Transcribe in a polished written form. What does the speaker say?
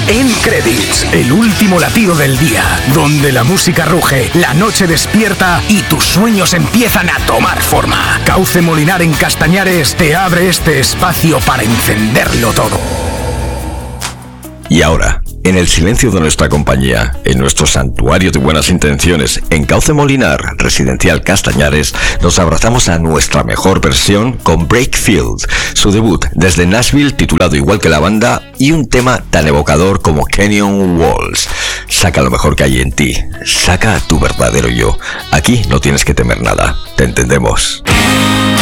En Credits, el último latido del día, donde la música ruge, la noche despierta y tus sueños empiezan a tomar forma. Cauce Molinar en Castañares te abre este espacio para encenderlo todo. Y ahora, en el silencio de nuestra compañía, en nuestro santuario de buenas intenciones, en Cauce Molinar, Residencial Castañares, nos abrazamos a nuestra mejor versión con Breakfield, su debut desde Nashville titulado igual que la banda y un tema tan evocador como Canyon Walls. Saca lo mejor que hay en ti, saca a tu verdadero yo. Aquí no tienes que temer nada, te entendemos.